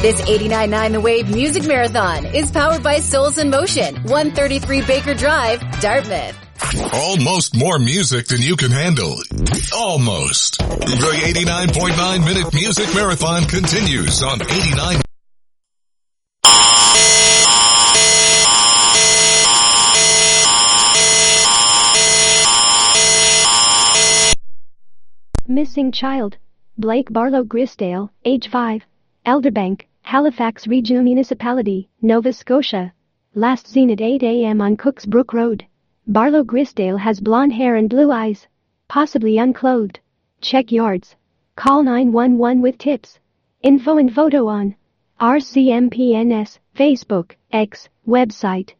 This 89.9 The Wave Music Marathon is powered by Souls in Motion, 133 Baker Drive, Dartmouth. Almost more music than you can handle. Almost. The 89.9 minute music marathon continues on 89. Missing child. Blake Barlow Grisdale, age 5. Elderbank, Halifax Regional Municipality, Nova Scotia. Last seen at 8 a.m. on Cooks Brook Road. Barlow Grisdale has blonde hair and blue eyes. Possibly unclothed. Check yards. Call 911 with tips. Info and photo on RCMPNS, Facebook, X, website.